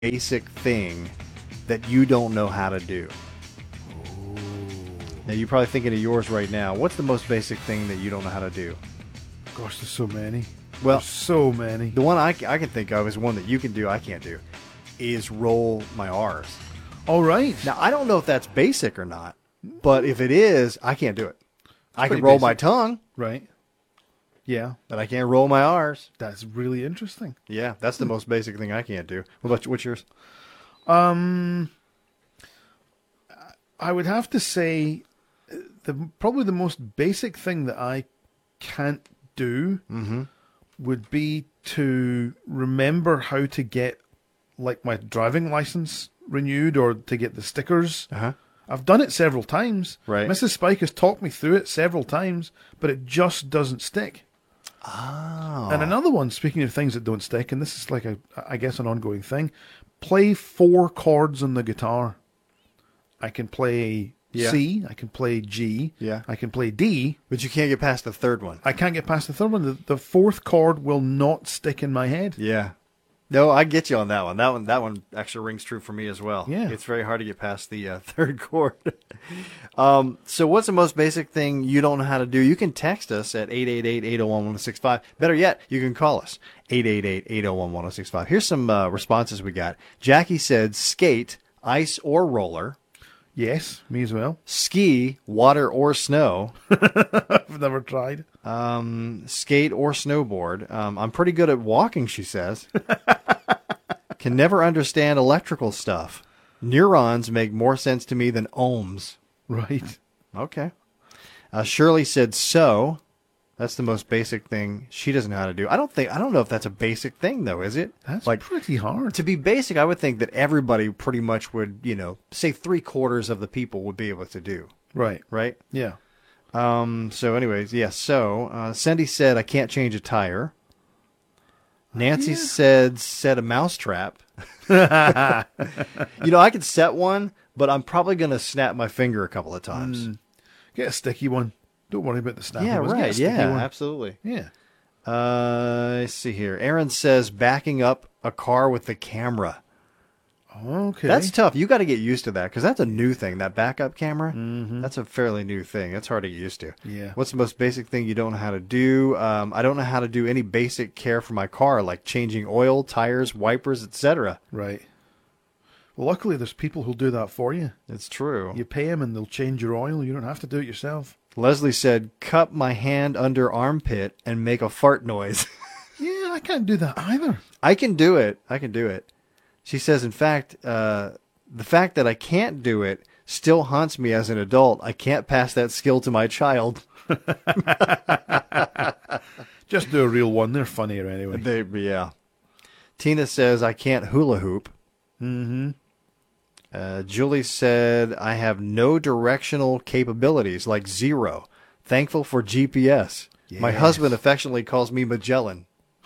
basic thing that you don't know how to do? Now, you're probably thinking of yours right now. What's the most basic thing that you don't know how to do? Gosh, there's so many. Well, There's so many. the one I can think of is one that you can do, I can't do, is roll my R's. All right. Now, I don't know if that's basic or not, but if it is, I can't do it. I can pretty roll my basic. tongue, Right. Yeah, but I can't roll my R's. that's really interesting. Yeah, that's the most basic thing I can't do. What's yours? I would have to say probably the most basic thing that I can't do would be to remember how to get like my driving license renewed or to get the stickers. Uh-huh. I've done it several times. Right. Mrs. Spike has talked me through it several times, but it just doesn't stick. Oh. And another one, speaking of things that don't stick, and this is like I guess an ongoing thing, play 4 chords on the guitar. I can play C, I can play G, Yeah. I can play D. But you can't get past the third one. I can't get past the third one. The fourth chord will not stick in my head. Yeah. No, I get you on that one. That one actually rings true for me as well. Yeah. It's very hard to get past the third chord. So what's the most basic thing you don't know how to do? You can text us at 888-801-1065. Better yet, you can call us, 888-801-1065. Here's some responses we got. Jackie said skate, ice or roller, Yes, me as well. ski, water or snow, I've never tried. skate or snowboard. I'm pretty good at walking, she says. Can never understand electrical stuff. Neurons make more sense to me than ohms. Right. Okay. Shirley said so. That's the most basic thing she doesn't know how to do. I don't know if that's a basic thing though, is it? That's like pretty hard. to be basic. I would think that everybody pretty much would, say 3/4 of the people would be able to do. Right. Right. Yeah. So anyways, yes. So Cindy said I can't change a tire. Nancy said set a mousetrap. I could set one, but I'm probably going to snap my finger a couple of times. Get a sticky one. Don't worry about the snapping Yeah, ones. Get a right. sticky Yeah, one. absolutely. Yeah. Let's see here. Aaron says backing up a car with the camera. Okay. That's tough. You got to get used to that because that's a new thing. That backup camera, that's a fairly new thing. That's hard to get used to. Yeah. What's the most basic thing you don't know how to do? I don't know how to do any basic care for my car, like changing oil, tires, wipers, etc. Right. Well, luckily there's people who'll do that for you. It's true. You pay them and they'll change your oil. You don't have to do it yourself. Leslie said, cup my hand under armpit and make a fart noise. Yeah, I can't do that either. I can do it. She says, in fact, the fact that I can't do it still haunts me as an adult. I can't pass that skill to my child. Just do a real one. They're funnier anyway. Yeah. Tina says, I can't hula hoop. Julie said, I have no directional capabilities, like zero. Thankful for GPS. My Yes. husband affectionately calls me Magellan.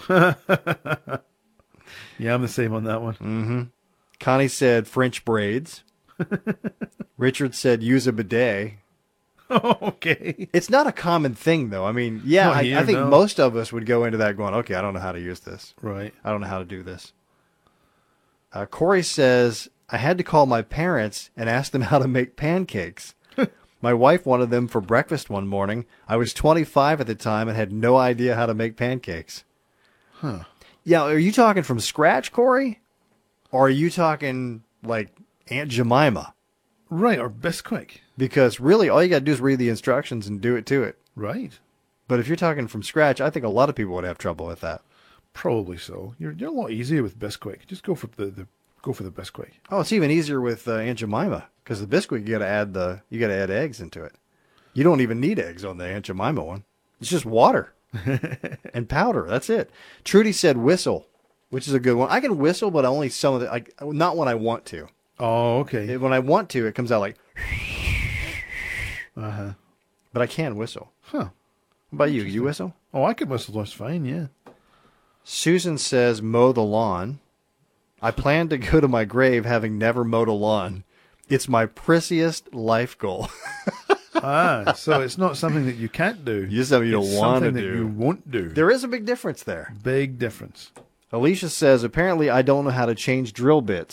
Yeah, I'm the same on that one. Connie said, French braids. Richard said, use a bidet. Okay. It's not a common thing, though. I mean, yeah, Not I here, think no. most of us would go into that going, okay, I don't know how to use this. Right. I don't know how to do this. Corey says, I had to call my parents and ask them how to make pancakes. My wife wanted them for breakfast one morning. I was 25 at the time and had no idea how to make pancakes. Huh. Yeah, are you talking from scratch, Corey? Or are you talking like Aunt Jemima? Right, or Bisquick. Because really, all you got to do is read the instructions and do it to it. Right. But if you're talking from scratch, I think a lot of people would have trouble with that. Probably so. You're a lot easier with Bisquick. Just go for the Bisquick. Oh, it's even easier with Aunt Jemima because the biscuit you got to add eggs into it. You don't even need eggs on the Aunt Jemima one. It's just water and powder. That's it. Trudy said whistle, which is a good one. I can whistle, but only some of the not when I want to. Oh, okay. When I want to, it comes out like. Uh-huh. But I can whistle. Huh. How about you? You whistle? Oh, I can whistle just fine, yeah. Susan says mow the lawn. I plan to go to my grave having never mowed a lawn. It's my prissiest life goal. So it's not something that you can't do. Just something you don't It's want to something that do. you won't do. There is a big difference there. Big difference. Alicia says, apparently I don't know how to change drill bits.